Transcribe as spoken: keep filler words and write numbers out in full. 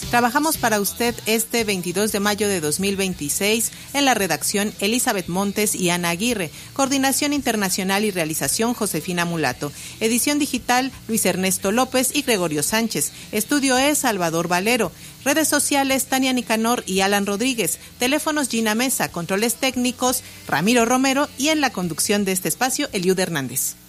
Trabajamos para usted este veintidós de mayo de dos mil veintiséis en la redacción Elizabeth Montes y Ana Aguirre, coordinación internacional y realización Josefina Mulato, edición digital Luis Ernesto López y Gregorio Sánchez, estudio es Salvador Valero, redes sociales Tania Nicanor y Alan Rodríguez, teléfonos Gina Mesa, controles técnicos Ramiro Romero y en la conducción de este espacio Eliud Hernández.